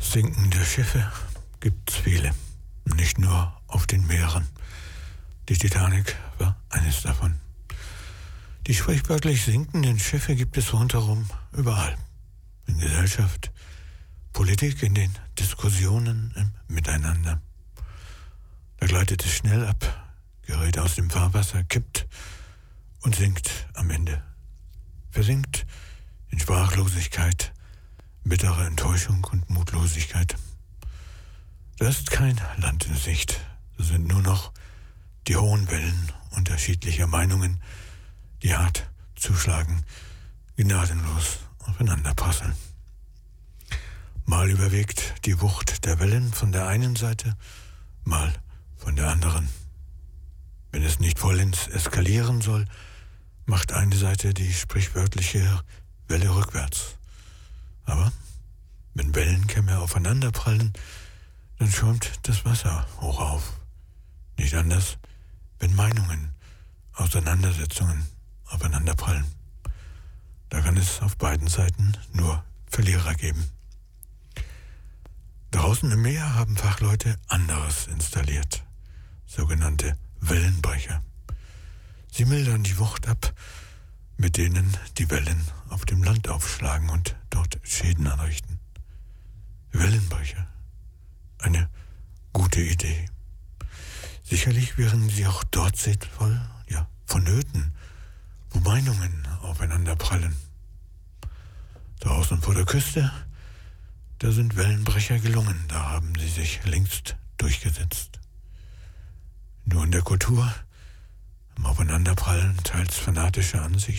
Sinkende Schiffe gibt's viele, nicht nur auf den Meeren. Die Titanic war eines davon. Die sprichwörtlich sinkenden Schiffe gibt es rundherum überall. In Gesellschaft, Politik, in den Diskussionen, im Miteinander. Da gleitet es schnell ab, gerät aus dem Fahrwasser, kippt und sinkt am Ende. Versinkt in Sprachlosigkeit, bittere Enttäuschung und Mutlosigkeit. Da ist kein Land in Sicht. Da sind nur noch die hohen Wellen unterschiedlicher Meinungen, die hart zuschlagen, gnadenlos aufeinanderprasseln. Mal überwiegt die Wucht der Wellen von der einen Seite, mal von der anderen. Wenn es nicht vollends eskalieren soll, macht eine Seite die sprichwörtliche Welle rückwärts. Aber wenn Wellenkämme aufeinanderprallen, dann schäumt das Wasser hoch auf. Nicht anders, wenn Meinungen, Auseinandersetzungen aufeinanderprallen. Da kann es auf beiden Seiten nur Verlierer geben. Draußen im Meer haben Fachleute anderes installiert, sogenannte Wellenbrecher. Sie mildern die Wucht ab, mit denen die Wellen auf dem Land aufschlagen und dort Schäden anrichten. Wellenbrecher. Eine gute Idee. Sicherlich wären sie auch dort sinnvoll, ja, vonnöten, wo Meinungen aufeinander prallen. Draußen vor der Küste, da sind Wellenbrecher gelungen, da haben sie sich längst durchgesetzt. Nur in der Kultur, im Aufeinanderprallen teils fanatischer Ansicht,